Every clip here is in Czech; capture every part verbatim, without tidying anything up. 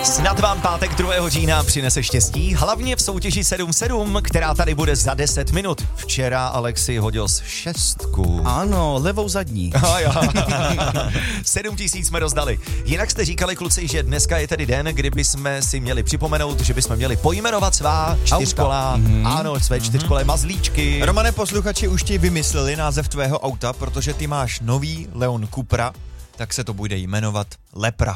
Snad vám pátek druhého října přinese štěstí, hlavně v soutěži sedm sedm, která tady bude za deset minut. Včera Alexi hodil z šestku. Ano, levou zadní. sedm tisíc jsme rozdali. Jinak jste říkali, kluci, že dneska je tedy den, kdy bychom si měli připomenout, že bychom měli pojmenovat svá čtyřkola, mm-hmm. ano, své mm-hmm. čtyřkolé mazlíčky. Romane, posluchači už ti vymysleli název tvého auta, protože ty máš nový Leon Cupra, tak se to bude jmenovat Lepra.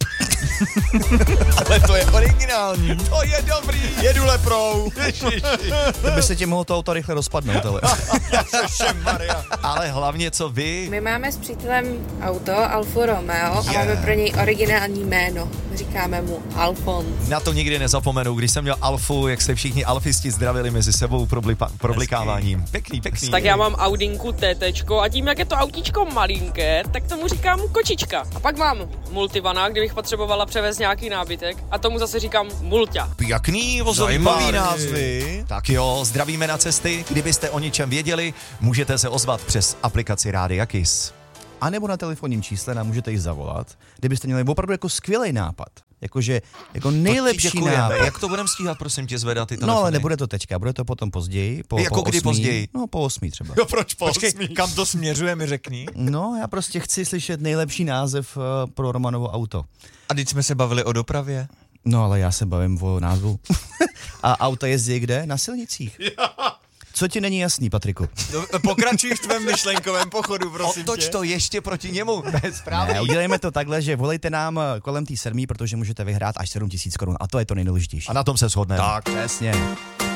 Ale to je originální. To je dobrý. Jedu leprou. To by se ti mohlo to auto rychle rozpadnout, ale. Ale hlavně co vy? My máme s přítelem auto Alfa Romeo a yeah. máme pro něj originální jméno. Říkáme mu Alfons. Na to nikdy nezapomenu, když jsem měl Alfu, jak se všichni alfisti zdravili mezi sebou problipa- problikáváním. Pěkný, pěkný. Tak já mám Audinku T T a tím, jak je to autíčko malinké, tak tomu říkám kočička. A pak mám Multivana, kdybych potřebovala převést nějaký nábytek, a tomu zase říkám Mulťa. Pěkný vozový Zajímavý názvy. Tak jo, zdravíme na cesty. Kdybyste o něčem věděli, můžete se ozvat přes aplikaci Rádia Kiss. A nebo na telefonním čísle nám můžete jich zavolat, kdybyste měli opravdu jako skvělý nápad. Jakože jako nejlepší nápad. Jak to budeme stíhat, prosím tě, zvedat ty telefony? No ale nebude to teďka, bude to potom později. Po, jako po kdy osmí, později? No po osmí třeba. Jo, proč po Počkej, osmí? kam to směřuje, mi řekni. No, já prostě chci slyšet nejlepší název uh, pro Romanovo auto. A teď jsme se bavili o dopravě. No ale já se bavím o názvu. A auta jezdí kde? Na silnicích. Co ti není jasný, Patriku? No, pokračuj v tvém myšlenkovém pochodu, prosím Otoč tě. to ještě proti němu. Správný. Ne, udělejme to takhle, že volejte nám kolem té sedmí, protože můžete vyhrát až sedm tisíc korun. A to je to nejdůležitější. A na tom se shodneme. Tak, přesně.